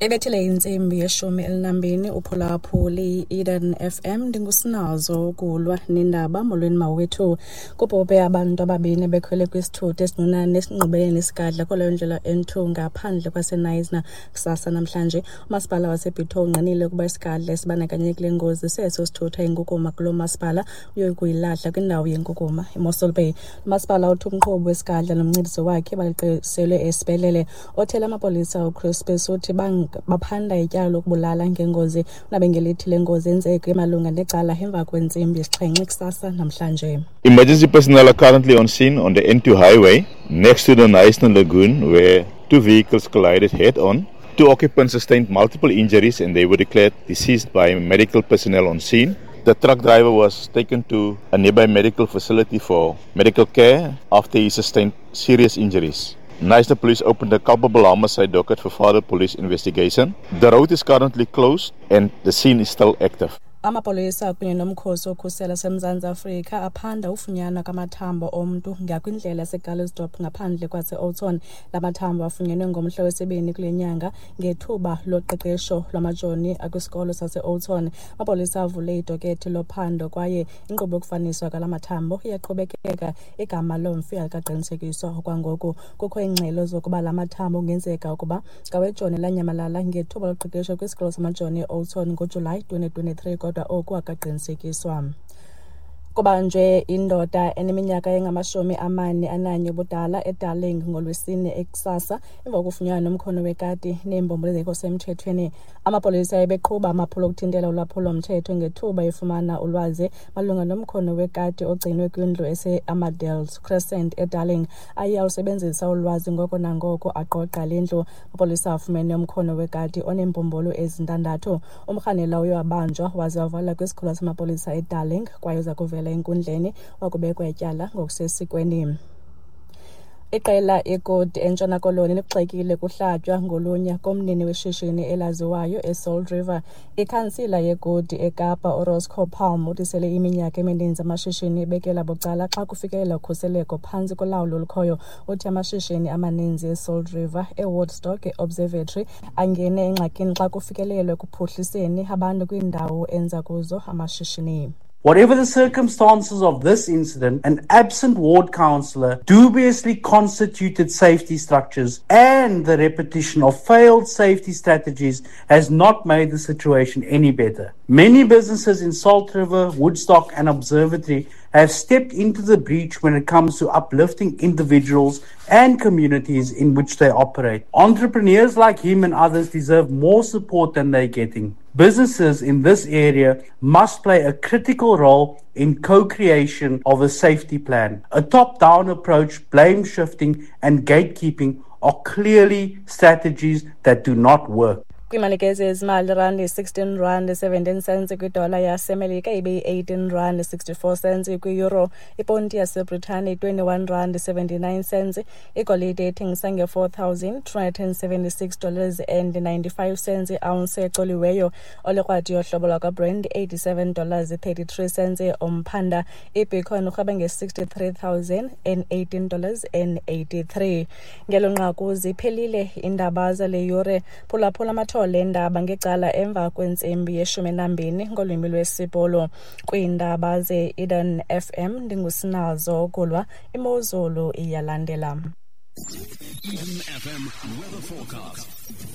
Ebethele insimbi yeshumi elinambini uphulaphuli Eden FM ndingusinazo kulwa nendaba molweni mawethu kubhobhe abantu ababini bekhwele kwisithuthi esincinane esingqubene nesigadla kuleyo ndlela N2 ngaphandle kwaseNaisna kusasa namhlanje. Umasipala waseBito unqinile ukuba isigadla esibandakanye kule ngozi seso sithutha inkukuma kulo masipala uyokuyilahla kwindawo yenkukuma eMossel Bay. Umasipala uthi umqhubi wesigadla nomncedisi wakhe baliqiselwe esibhedlele. Othela amapolisa uCrispus uthi baphanda ityala lokubulala ngengozi nabengelithi le ngozi enzeke malunga necala emva kwentsimbi yesixhenxe kusasa namhlanje. Emergency personnel are currently on scene on the N2 highway next to the Naisna Lagoon where two vehicles collided head-on. Two occupants sustained multiple injuries and they were declared deceased by medical personnel on scene. The truck driver was taken to a nearby medical facility for medical care after he sustained serious injuries. Naisna police opened a culpable homicide docket for further police investigation. The road is currently closed and the scene is still active. Amapolisa kunye nomkhosi wokhusela seMzantsi Afrika aphanda ufunyana kwamathambo omntu ngakwindlela yaseGalesdorp ngaphandle kwase-Oudtshoorn. Lamathambo afunyenwe ngomhla wesibini kule nyanga ngethuba loqeqesho lwamajoni akwisikolo sase-Oudtshoorn. Amapolisa avule idokethi lophando kwaye inkqubo yokufaniswa kwalamathambo iyaqhubekeka. Igama lomfi alikaqinisekiswa okwangoku. Kukho iingxelo zokuba lamathambo kungenzeka ukuba ngawejoni lanyamalala ngethuba loqeqesho kwisikolo samajoni e-Oudtshoorn ngoJulayi 2023 kodwa oku akaqinisekiswa. Kubanjwe indoda eneminyaka engama-41 ubudala eDarling ngolwesine ekusasa emva kokufunyanwa nomkhono wekati neembombolo ezikho semthethweni. Amapolisa ebeqhuba amaphulo okuthintela ulwaphulo-mthetho ngethuba efumana ulwazi malunga nomkhono wekati ogcinwe kwindlu ese-Amadales Crescent eDarling. Aye alusebenzisa ulwazi ngoko nangoko aqoqa le ndlu. Amapolisa afumene umkhono wekati oneembombolo ezintandathu. Umrhanela uye wabanjwa waze wavala kwisikolo samapolisa eDarling kwaye uza kuvela enkundleni wakubekwa ityala ngokusesikweni. Iqela iGood eNtshona Koloni lixekile kuhlatywa ngolunya komnini weshishini elaziwayo eSalt River. Ikhansila yeGood eKapa uRoscoe Palm uthi sele iminyaka emininzi amashishini ebekela bucala xa kufikelela ukhuseleko phantsi kolawulo olukhoyo. Uthi amashishini amaninzi eSalt River, eWoodstock, eObservatory angene engxakini xa kufikelelwa ekuphuhliseni abantu kwiindawo enza kuzo amashishini. Whatever the circumstances of this incident, an absent ward councillor, dubiously constituted safety structures, and the repetition of failed safety strategies has not made the situation any better. Many businesses in Salt River, Woodstock, and Observatory have stepped into the breach when it comes to uplifting individuals and communities in which they operate. Entrepreneurs like him and others deserve more support than they're getting. Businesses in this area must play a critical role in co-creation of a safety plan. A top-down approach, blame shifting, and gatekeeping are clearly strategies that do not work. Kwimalikezi ezimali randi 16 rand 17 cents kwidola yasemelika ibe 18 rand 64 cents kwi-euro. Iponti yaseBritane 21 rand 79 cents. Igolide ethengisa $4,376.95 i-ounce exoliweyo. Olekrwadi yohlobo lwakaBrand $87.33 omphanda. Ibitcoin urhweba nge-$63,018.83. Ngelo nqaku ziphelile iindaba zale yure. Phulaphula amathole leendaba ngecala emva kwentsimbi ye-12 ngolwimi lwesipolo. Kwiindaba ze-Eden FM ndingusinazo kulwa, imozulu iyalandela. Eden FM weather forecast.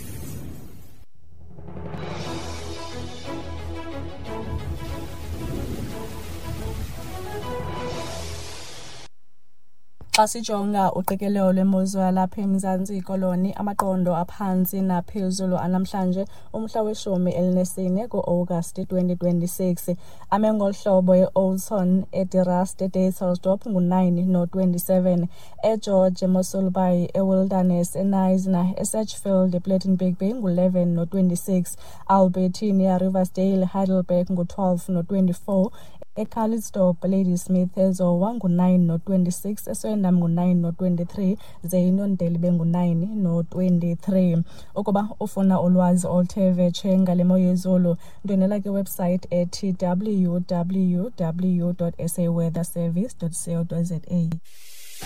Xa sijonga uqikelelo lwemozulu yalapha eMzantsi Koloni, amaqondo aphantsi naphezulu anamhlanje umhla we-14 ku-August 2026. Ame ngolu hlobo e-Oudtshoorn, eDirast, eDayselsdorp ngu-9 no-27, eGeorge, eMossel Bay, eWilderness, eNaisna, eSatchfield, ePlettenberg Bay ngu-11 no-26, Albertina, Riversdale, Heidelberg ngu-12 no-24, eCalitzdorp, Ladysmith, eZowa ngu-9 no-26, eSwendam ngu-9 no-23, ze iNondelibe ngu-9 no-23. Ukuba ufuna ulwazi oluthe vetshe ngale mo yezulu, ndwendela kwiwebsite ethi www.saweatherservice.co.za.